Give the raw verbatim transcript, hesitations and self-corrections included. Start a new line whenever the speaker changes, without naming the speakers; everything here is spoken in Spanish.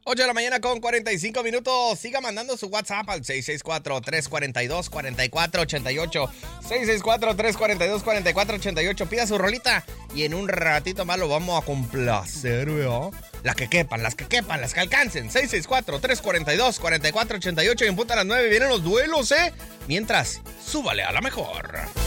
ocho de la mañana con cuarenta y cinco minutos. Siga mandando su WhatsApp al seis seis cuatro, tres cuatro dos, cuatro cuatro ocho ocho. seis seis cuatro, tres cuatro dos, cuatro cuatro ocho ocho. Pida su rolita y en un ratito más lo vamos a complacer, ¿verdad? Las que quepan, las que quepan, las que alcancen. seis seis cuatro, tres cuatro dos, cuatro cuatro ocho ocho. Y en punta a las nueve vienen los duelos, ¿eh? Mientras, súbale a la mejor.